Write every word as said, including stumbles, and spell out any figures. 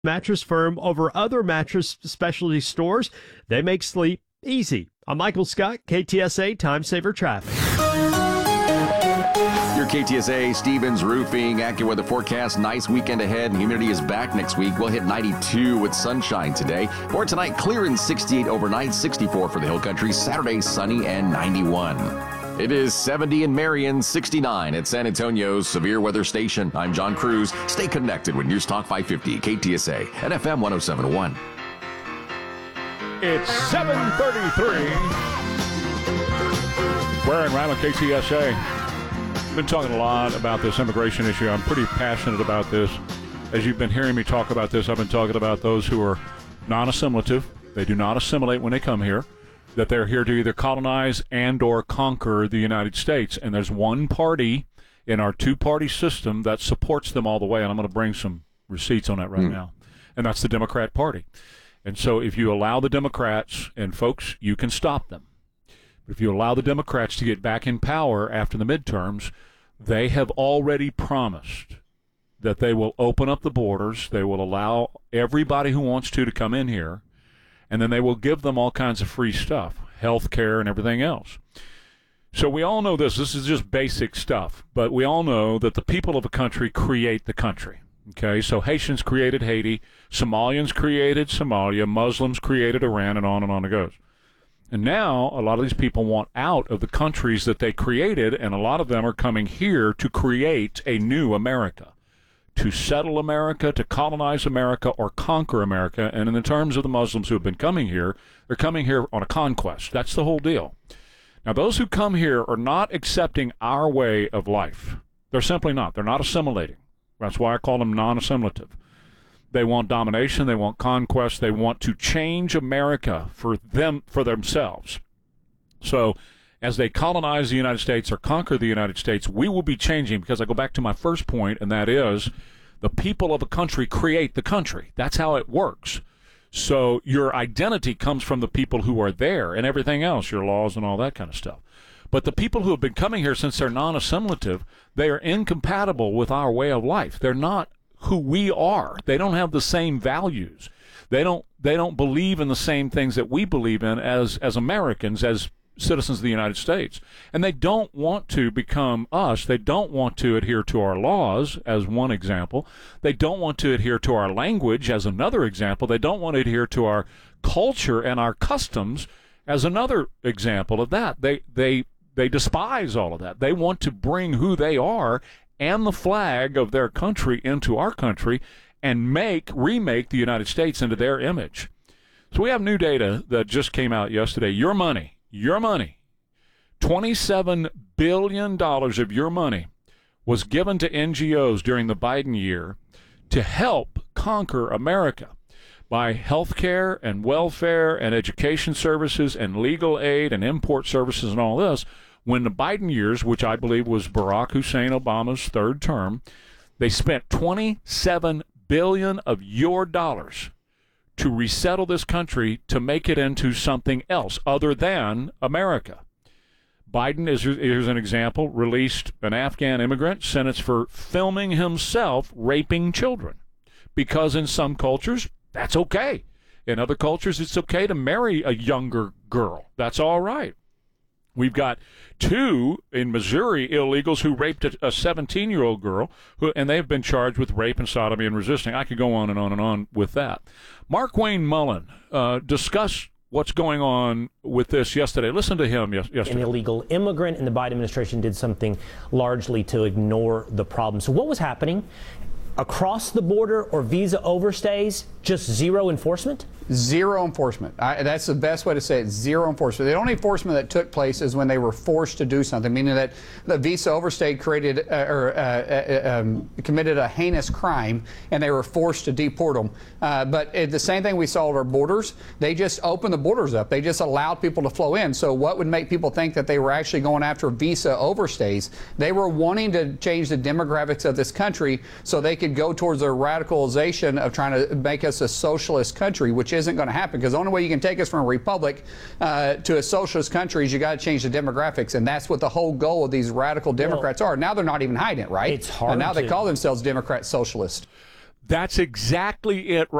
Mattress Firm over other mattress specialty stores. They make sleep easy. I'm Michael Scott, K T S A Time Saver Traffic. Your K T S A Stevens Roofing AccuWeather forecast. Nice weekend ahead, and humidity is back next week. We'll hit ninety-two with sunshine today. For tonight, clear and sixty-eight overnight, sixty-four for the Hill Country. Saturday, sunny and ninety-one. It is seventy in Marion, sixty-nine at San Antonio's Severe Weather Station. I'm John Cruz. Stay connected with News Talk five fifty, K T S A, and F M one oh seven point one. It's seven thirty-three. Brian Ryman, K T S A. I've been talking a lot about this immigration issue. I'm pretty passionate about this. As you've been hearing me talk about this, I've been talking about those who are non-assimilative. They do not assimilate when they come here, that they're here to either colonize and or conquer the United States. And there's one party in our two-party system that supports them all the way, and I'm going to bring some receipts on that right mm. now, and that's the Democrat Party. And so if you allow the Democrats, and folks, you can stop them. But if you allow the Democrats to get back in power after the midterms, they have already promised that they will open up the borders, they will allow everybody who wants to to come in here, and then they will give them all kinds of free stuff, health care and everything else. So we all know this. This is just basic stuff. But we all know that the people of a country create the country. Okay, so Haitians created Haiti, Somalians created Somalia, Muslims created Iran, and on and on it goes. And now a lot of these people want out of the countries that they created, and a lot of them are coming here to create a new America, to settle America, to colonize America, or conquer America. And in the terms of the Muslims who have been coming here, they're coming here on a conquest. That's the whole deal. Now, those who come here are not accepting our way of life. They're simply not. They're not assimilating. That's why I call them non-assimilative. They want domination. They want conquest. They want to change America for them, for themselves. So as they colonize the United States or conquer the United States, we will be changing, because I go back to my first point, and that is the people of a country create the country. That's how it works. So your identity comes from the people who are there and everything else, your laws and all that kind of stuff. But the people who have been coming here, since they're non-assimilative, they are incompatible with our way of life. They're not who we are. They don't have the same values. They don't they don't believe in the same things that we believe in as as Americans, as citizens of the United States. And they don't want to become us. They don't want to adhere to our laws, as one example. They don't want to adhere to our language, as another example. They don't want to adhere to our culture and our customs, as another example of that. They they they despise all of that. They want to bring who they are and the flag of their country into our country and make remake the United States into their image. So we have new data that just came out yesterday. Your money, your money, twenty-seven billion dollars of your money was given to N G Os during the Biden year to help conquer America by health care and welfare and education services and legal aid and import services and all this. When the Biden years, which I believe was Barack Hussein Obama's third term, they spent twenty-seven billion dollars of your dollars to resettle this country, to make it into something else other than America. Biden, is here's an example, released an Afghan immigrant sentenced for filming himself raping children, because in some cultures, that's okay. In other cultures, it's okay to marry a younger girl. That's all right. We've got two in Missouri illegals who raped a seventeen-year-old girl, who, and they've been charged with rape and sodomy and resisting. I could go on and on and on with that. Markwayne Mullin uh, discussed what's going on with this yesterday. Listen to him yes, yesterday. An illegal immigrant, and the Biden administration did something largely to ignore the problem. So what was happening? Across the border or visa overstays, just zero enforcement? Zero enforcement. I, that's the best way to say it, zero enforcement. The only enforcement that took place is when they were forced to do something, meaning that the visa overstay created uh, or uh, uh, um, committed a heinous crime, and they were forced to deport them. Uh, but it, the same thing we saw at our borders, they just opened the borders up. They just allowed people to flow in. So what would make people think that they were actually going after visa overstays? They were wanting to change the demographics of this country so they could go towards their radicalization of trying to make us a socialist country, which isn't going to happen, because the only way you can take us from a republic uh, to a socialist country is you got to change the demographics, and that's what the whole goal of these radical Democrats well, are. Now they're not even hiding it, right? It's hard and now to... they call themselves Democrat Socialists. That's exactly it.